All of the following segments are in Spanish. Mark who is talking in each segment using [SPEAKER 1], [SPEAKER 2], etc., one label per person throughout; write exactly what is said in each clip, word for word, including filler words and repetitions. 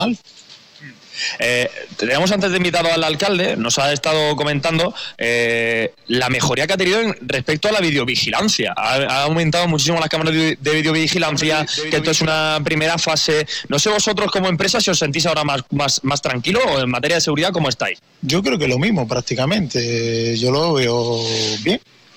[SPEAKER 1] Eh, teníamos antes de invitado al alcalde, nos ha estado comentando eh, la mejoría que ha tenido en, respecto a la videovigilancia. Ha, ha aumentado muchísimo las cámaras de, de videovigilancia, que esto es una primera fase. No sé vosotros como empresa si os sentís ahora más, más, más tranquilos o en materia de seguridad, ¿cómo estáis?
[SPEAKER 2] Yo creo que lo mismo prácticamente, yo lo veo bien.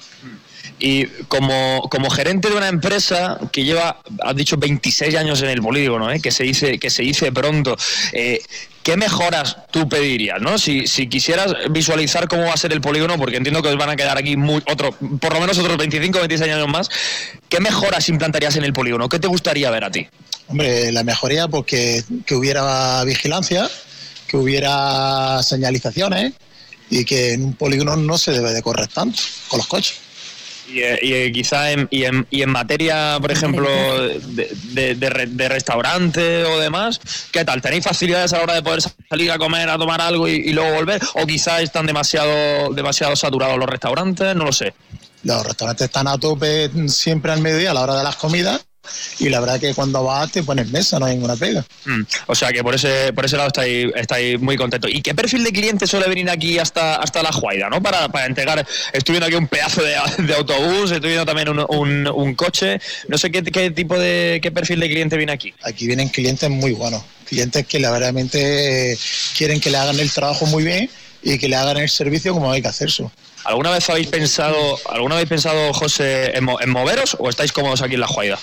[SPEAKER 1] Y como, como gerente de una empresa que lleva, has dicho, veintiséis años en el polígono, ¿eh? que se dice que se dice pronto, eh, ¿qué mejoras tú pedirías, ¿no? Si, si quisieras visualizar cómo va a ser el polígono, porque entiendo que os van a quedar aquí muy, otro, por lo menos otros veinticinco o veintiséis años más, ¿qué mejoras implantarías en el polígono? ¿Qué te gustaría ver a ti?
[SPEAKER 2] Hombre, la mejoría, pues que, que hubiera vigilancia, que hubiera señalizaciones y que en un polígono no se debe de correr tanto con los coches.
[SPEAKER 1] Y, y quizá en, y, en, y en materia, por ejemplo, de, de, de, de restaurante o demás, ¿qué tal? ¿Tenéis facilidades a la hora de poder salir a comer, a tomar algo y, y luego volver? ¿O quizá están demasiado, demasiado saturados los restaurantes? No lo sé.
[SPEAKER 2] Los restaurantes están a tope siempre al mediodía, a la hora de las comidas. Y la verdad que cuando vas te pones mesa, no hay ninguna pega.
[SPEAKER 1] Mm, o sea que por ese por ese lado estáis, estáis muy contentos. ¿Y qué perfil de cliente suele venir aquí hasta hasta La Juaida, ¿no? Para, para entregar, estoy viendo aquí un pedazo de, de autobús, estoy viendo también un, un, un coche, no sé qué, qué tipo de, qué perfil de cliente viene aquí.
[SPEAKER 2] Aquí vienen clientes muy buenos, clientes que la verdaderamente quieren que le hagan el trabajo muy bien y que le hagan el servicio como hay que hacerse.
[SPEAKER 1] ¿Alguna vez habéis pensado, alguna vez habéis pensado, José, en, en moveros o estáis cómodos aquí en La Juaida?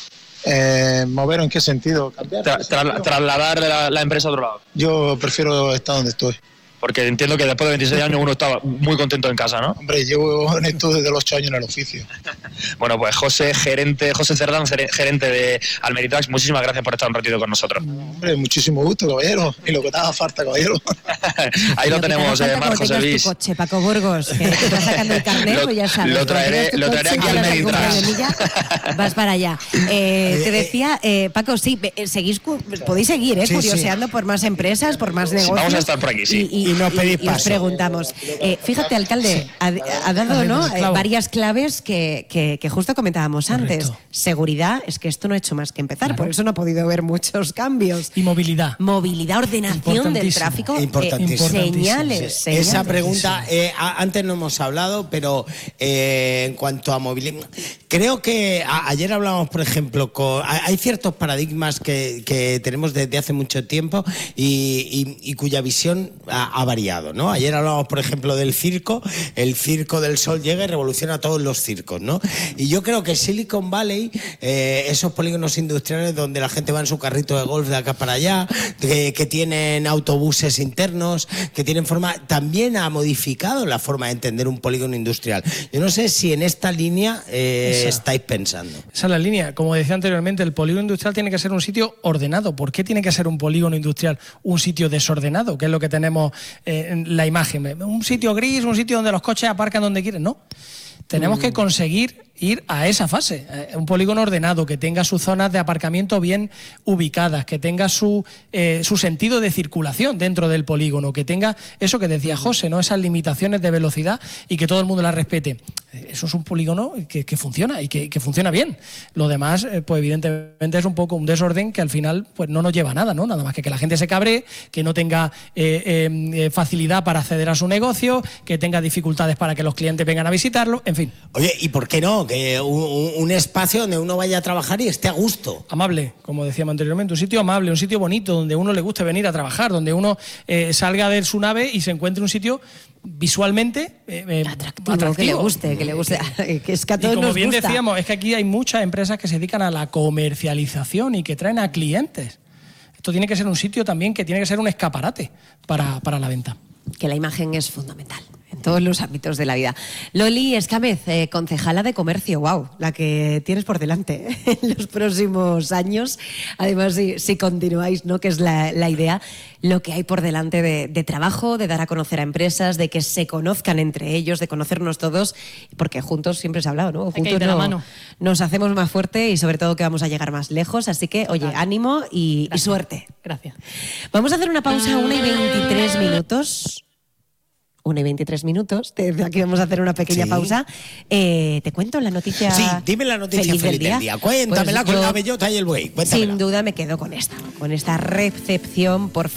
[SPEAKER 2] Eh, ¿Mover en qué sentido? ¿Cambiar?
[SPEAKER 1] Tra tra trasladar la, la empresa a otro lado.
[SPEAKER 2] Yo prefiero estar donde estoy.
[SPEAKER 1] Porque entiendo que después de veintiséis años uno estaba muy contento en casa, ¿no?
[SPEAKER 2] Hombre, llevo en esto desde los ocho años en el oficio.
[SPEAKER 1] Bueno, pues José, gerente, José Cerdán, gerente de Almeritrax, muchísimas gracias por estar un ratito con nosotros.
[SPEAKER 2] Hombre, muchísimo gusto, caballero. Y lo que te haga falta, caballero.
[SPEAKER 1] Ahí lo, lo tenemos, eh, Mar José Luis.
[SPEAKER 3] Tu coche, Paco Burgos, que te está sacando el carnet,
[SPEAKER 1] lo,
[SPEAKER 3] pues ya sabes.
[SPEAKER 1] Lo traeré, lo traeré aquí al Almeritrax.
[SPEAKER 3] Vas para allá. Eh, te decía, eh, Paco, sí, seguís, podéis seguir, eh, sí, curioseando sí. por más empresas, por más negocios.
[SPEAKER 1] Sí, vamos a estar por aquí, sí.
[SPEAKER 3] Y, y,
[SPEAKER 4] y no pedís paso.
[SPEAKER 3] Preguntamos. Eh, fíjate, alcalde, ha, ha dado ¿no? eh, varias claves que, que, que justo comentábamos Correcto. antes. Seguridad, es que esto no ha hecho más que empezar, claro. por eso no ha podido haber muchos cambios.
[SPEAKER 4] Y movilidad.
[SPEAKER 3] Movilidad, ordenación del tráfico,
[SPEAKER 4] Importantísimo.
[SPEAKER 3] Eh, señales,
[SPEAKER 4] sí.
[SPEAKER 3] señales.
[SPEAKER 4] Esa pregunta, eh, antes no hemos hablado, pero eh, en cuanto a movilidad, creo que a, ayer hablábamos, por ejemplo, con, hay ciertos paradigmas que, que tenemos desde hace mucho tiempo y, y, y cuya visión ha, ha variado, ¿no? Ayer hablábamos, por ejemplo, del circo. El circo del sol llega y revoluciona todos los circos, ¿no? Y yo creo que Silicon Valley, eh, esos polígonos industriales donde la gente va en su carrito de golf de acá para allá, que, que tienen autobuses internos, que tienen forma, también ha modificado la forma de entender un polígono industrial. Yo no sé si en esta línea eh, estáis pensando.
[SPEAKER 5] Esa es la línea. Como decía anteriormente, el polígono industrial tiene que ser un sitio ordenado. ¿Por qué tiene que ser un polígono industrial un sitio desordenado? Que es lo que tenemos eh, en la imagen. Un sitio gris, un sitio donde los coches aparcan donde quieren. No. Tenemos que conseguir ir a esa fase, un polígono ordenado, que tenga sus zonas de aparcamiento bien ubicadas, que tenga su, eh, su sentido de circulación dentro del polígono, que tenga eso que decía José, ¿no? Esas limitaciones de velocidad y que todo el mundo las respete. Eso es un polígono que, que funciona y que, que funciona bien. Lo demás, eh, pues evidentemente es un poco un desorden que al final pues no nos lleva a nada, ¿no? Nada más que que la gente se cabree, que no tenga eh, eh, facilidad para acceder a su negocio, que tenga dificultades para que los clientes vengan a visitarlo, en fin.
[SPEAKER 4] Oye, ¿y por qué no? Que un, un espacio donde uno vaya a trabajar y esté a gusto.
[SPEAKER 5] Amable, como decíamos anteriormente, un sitio amable, un sitio bonito, donde uno le guste venir a trabajar, donde uno eh, salga de su nave y se encuentre un sitio visualmente eh, eh,
[SPEAKER 3] atractivo,
[SPEAKER 5] atractivo,
[SPEAKER 3] que le guste, que le guste, que es que a todos
[SPEAKER 5] y como
[SPEAKER 3] nos
[SPEAKER 5] bien
[SPEAKER 3] gusta.
[SPEAKER 5] decíamos, es que aquí hay muchas empresas que se dedican a la comercialización y que traen a clientes. Esto tiene que ser un sitio también que tiene que ser un escaparate para, para la venta.
[SPEAKER 3] Que la imagen es fundamental en todos los ámbitos de la vida. Loli Escámez, eh, concejala de comercio, wow, la que tienes por delante ¿eh? en los próximos años. Además, si, si continuáis, ¿no? Que es la, la idea, lo que hay por delante de, de trabajo, de dar a conocer a empresas, de que se conozcan entre ellos, de conocernos todos, porque juntos siempre se ha hablado, ¿no? Juntos
[SPEAKER 6] de
[SPEAKER 3] no,
[SPEAKER 6] la mano.
[SPEAKER 3] nos hacemos más fuerte y sobre todo que vamos a llegar más lejos. Así que, oye, Gracias. ánimo y, y suerte.
[SPEAKER 6] Gracias.
[SPEAKER 3] Vamos a hacer una pausa, una y veintitrés minutos. Una y veintitrés minutos, te decía que vamos a hacer una pequeña sí. pausa. Eh, ¿Te cuento la noticia?
[SPEAKER 4] Sí, dime la noticia feliz, feliz del, día. del día. Cuéntamela pues con la bellota y el buey. Cuéntamela.
[SPEAKER 3] Sin duda me quedo con esta, con esta recepción por